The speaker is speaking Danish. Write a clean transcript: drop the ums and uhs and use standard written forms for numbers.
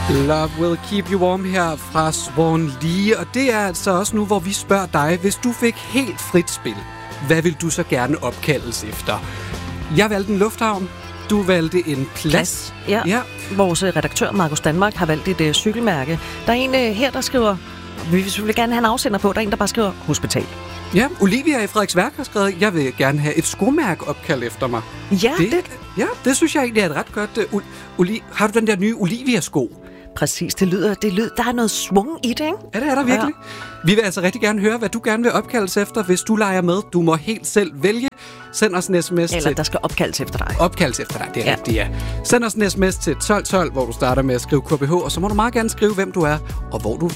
Love Will Keep You Warm her fra Swan Lee. Og det er altså også nu, hvor vi spørger dig, hvis du fik helt frit spil, hvad vil du så gerne opkaldes efter? Jeg valgte en lufthavn. Du valgte en plads. Ja. Vores redaktør, Markus Danmark, har valgt et cykelmærke. Der er en her, der skriver, vi vil selvfølgelig gerne have en afsender på, der er en, der bare skriver hospital. Ja, Olivia i Frederiksværk har skrevet, jeg vil gerne have et skomærke opkaldt efter mig. Det synes jeg egentlig er et ret godt... har du den der nye Olivia-sko? Præcis, det lyder, der er noget svung i det, ikke? Ja, det er der virkelig. Ja. Vi vil altså rigtig gerne høre, hvad du gerne vil opkaldes efter, hvis du leger med. Du må helt selv vælge. Send os en sms Eller der skal opkaldes efter dig. Opkaldes efter dig, det er rigtigt, ja. Send os en sms til 1212, hvor du starter med at skrive KBH, og så må du meget gerne skrive, hvem du er, og hvor du